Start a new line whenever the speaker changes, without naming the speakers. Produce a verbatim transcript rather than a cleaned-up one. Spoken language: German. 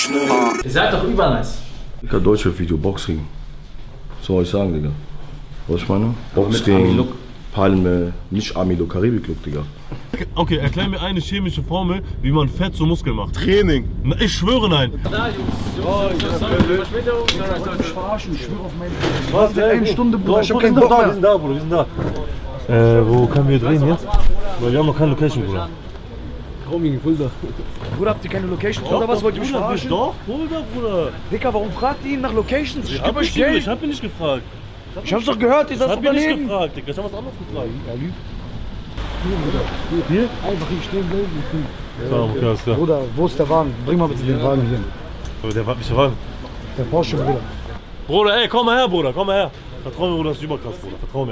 Ihr seid doch übernice.
Digga, deutsche Video, Boxring. Was soll ich sagen, Digga? Was ich meine? Boxring, Palme, nicht Army-Look, Karibik-Look, Digga.
Okay, erklär mir eine chemische Formel, wie man Fett zu Muskeln macht.
Training.
Na, ich schwöre nein.
Da, Jungs. Oh, ich
verarschen, ich schwöre auf meine...
Was?
Eine Stunde, Bruder, ich hab
Wir
keinen
sind
Bock
da, wir
mehr.
sind da, Bruder, wir sind da. Äh, wo können wir drehen jetzt? Weil wir haben noch keine Location, Bruder.
Roaming, Fulda. Bruder, habt ihr keine Locations oder was? Wollt ihr mich verarschen?
Doch, Fulda, Bruder.
Dicker, warum fragt ihr ihn nach Locations? Ich
Ich
geb
hab,
euch
nicht,
Geld.
ich hab ihn nicht gefragt.
Ich hab's doch gehört, ihr
Ich
seid
hab ihn nicht
Unternehmen.
gefragt, Digga. Ich hab was anderes gefragt.
Er lügt. Hier, Bruder. Hier? Einfach hier stehen bleiben.
Ja, okay, alles klar.
Bruder, wo ist der Wagen? Bring mal bitte den Wagen hier.
Aber der war nicht der Wagen.
Der Porsche, Bruder.
Bruder, ey, komm mal her, Bruder, komm mal her. Vertrau mir, Bruder, das ist überkrass, Bruder. Vertrau mir.